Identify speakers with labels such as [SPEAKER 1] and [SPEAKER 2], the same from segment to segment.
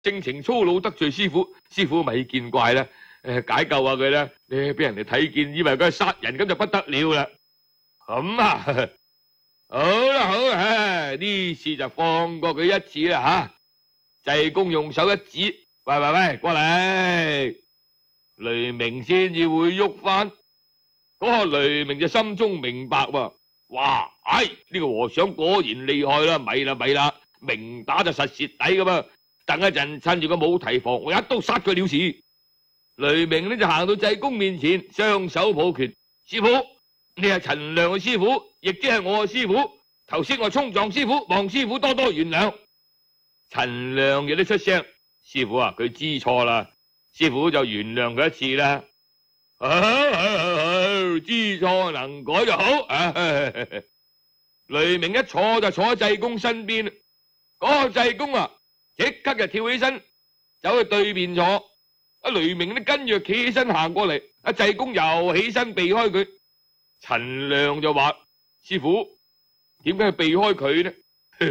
[SPEAKER 1] 性情粗魯，得罪師傅，師傅咪見怪啦。解救下佢啦，你俾人哋睇見，以為佢係殺人，咁就不得了啦。咁啊，好啦好啦，呢次就放過佢一次啦吓。濟公用手一指，喂，過嚟，雷鳴先至會喐翻。嗰個雷鳴就心中明白喎，哇，呢個和尚果然厲害啦，咪啦，明打就實蝕底噶嘛。等一陣趁住個冇提防，我一刀殺佢了事。雷鳴呢就行到濟公面前，雙手抱拳，師傅，你係陳亮嘅師傅，亦即係我嘅師傅。頭先我衝撞師傅，望師傅多多原諒。陳亮亦都出聲，師傅啊，佢知錯啦，師傅就原諒佢一次啦。知錯能改就好。雷鳴一坐就坐喺濟公身邊，嗰個濟公啊，即刻就跳起身，走去對面坐。雷鳴呢跟住企起身行過嚟，濟公又起身避開佢。陳亮就話：師傅，點解避開佢呢？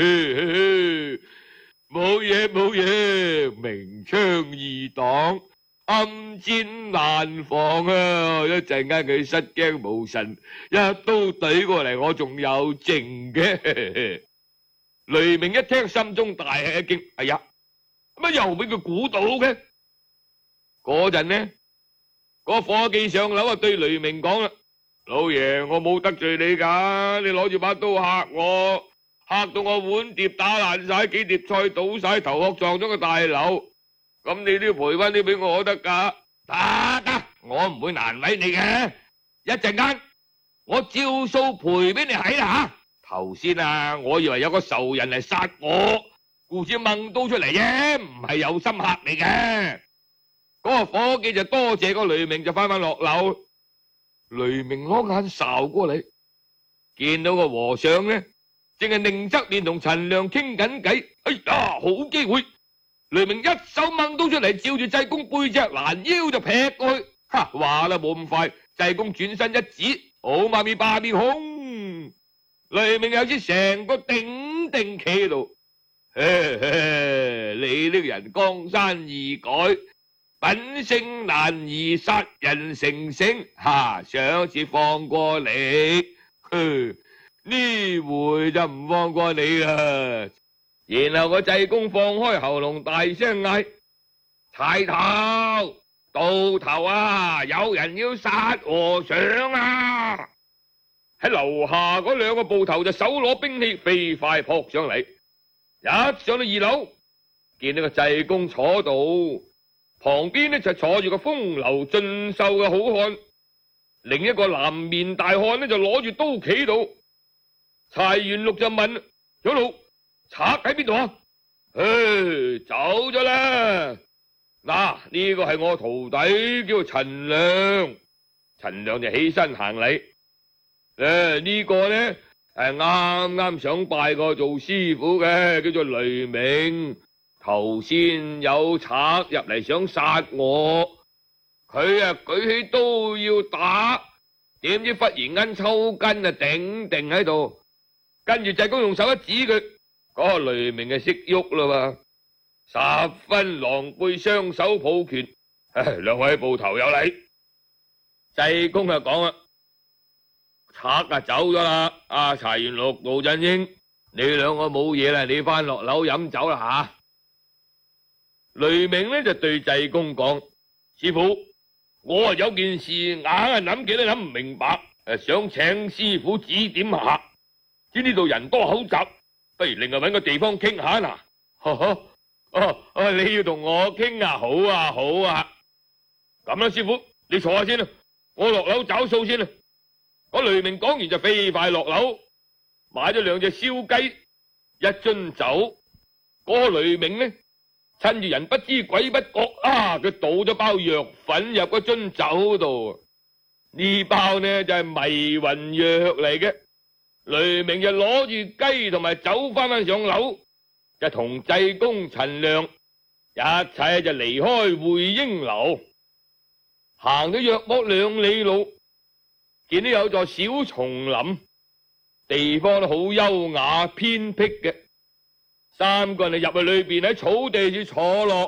[SPEAKER 1] 冇嘢，明槍易擋，暗箭難防啊！一陣間佢失驚無神，一刀懟過嚟，我仲有剩嘅。雷鳴一聽，心中大吃一驚，哎呀，乜又俾佢估到嘅？嗰陣呢，個伙計上樓啊，對雷鳴講啦：老爺，我冇得罪你噶，你攞住把刀嚇我，嚇到我碗碟打爛晒，幾碟菜倒晒，頭殼撞咗個大樓，咁你都要賠翻啲俾我得噶？得，我唔會難為你嘅，一陣間我照數賠俾你睇啦吓。頭先啊，我以為有個仇人嚟殺我，故此掹刀出嚟啫，唔係有心嚇你嘅。嗰個伙計就多謝個雷鳴，就翻落樓。雷鳴攞眼睄過嚟，見到個和尚呢，正係擰側面同陳亮傾緊偈。哎呀，好機會！雷鳴一手掹刀出嚟，照住濟公背脊攔腰就劈過去。話啦，冇咁快。濟公轉身一指，好媽咪霸面空。雷鳴有啲成個定企喺度。你呢個人江山易改，品性難移，殺人成性。上次放過你，呢回就唔放過你啦。然後個濟公放開喉嚨，大聲嗌：柴頭，到頭啊！有人要殺和尚啊！喺樓下嗰兩個捕頭就手攞兵器，飛快撲上嚟。一上到2樓，見到個濟公坐到，旁邊呢就坐住個風流俊秀嘅好漢，另一個藍面大漢呢就攞住刀企度。柴元祿就問：長老，賊喺邊度啊？走咗啦。嗱，呢個係我徒弟，叫陳亮。陳亮就起身行禮。呢個呢係啱啱想拜過做師傅嘅，叫做雷鳴。頭先有賊入嚟想殺我，佢舉起刀要打，點知忽然間抽筋頂定喺度，跟住濟公用手一指佢，嗰個雷鳴就識喐啦，十分狼狽，雙手抱拳。兩位捕頭有禮。濟公就講啦：賊走咗啦，柴元祿、盧振英，你兩個冇嘢啦，你翻落樓飲酒啦吓。雷鳴呢就對濟公講：師傅，我有件事硬係諗極都諗唔明白，想請師傅指點下。知呢度人多口雜，不如另外搵個地方傾下嗱。你要同我傾啊？好啊。咁啦，師傅，你坐下先啦，我落樓找數先啦。嗰雷鳴講完就飛快落樓，買咗2隻燒雞，1樽酒。嗰個雷鳴呢，趁住人不知鬼不覺，佢倒咗包藥粉入嗰樽酒度。呢包呢就係迷魂藥嚟嘅。雷鳴就攞住雞同埋酒翻上樓，就同濟公、陳亮一齊就離開會英樓，行咗約莫2里路，見到有座小叢林，地方都好優雅偏僻嘅。 3個人就入去裏邊喺草地處坐落。